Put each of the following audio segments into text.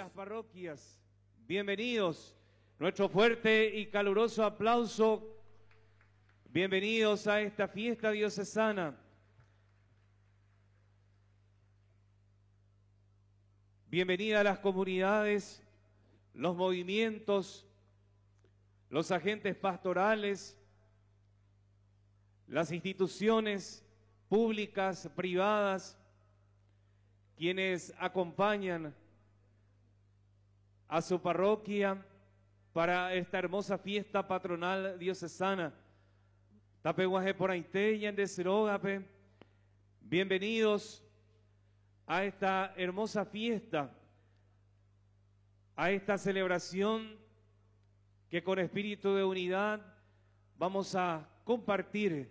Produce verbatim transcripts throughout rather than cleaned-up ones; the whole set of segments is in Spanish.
las parroquias, bienvenidos. Nuestro fuerte y caluroso aplauso. Bienvenidos a esta fiesta diocesana. Bienvenida a las comunidades, los movimientos, los agentes pastorales, las instituciones públicas, privadas, quienes acompañan a su parroquia para esta hermosa fiesta patronal diocesana. Tapeguaje por Aiteya, de Serógape. Bienvenidos a esta hermosa fiesta, a esta celebración que con espíritu de unidad vamos a compartir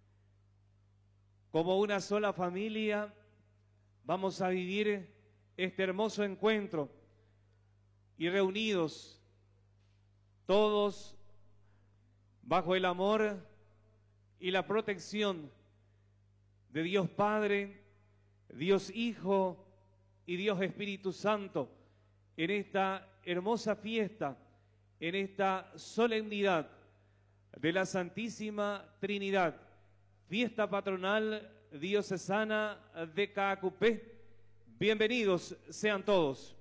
como una sola familia. Vamos a vivir este hermoso encuentro y reunidos todos bajo el amor y la protección de Dios Padre, Dios Hijo y Dios Espíritu Santo en esta hermosa fiesta, en esta solemnidad de la Santísima Trinidad, fiesta patronal diocesana de Caacupé. Bienvenidos sean todos.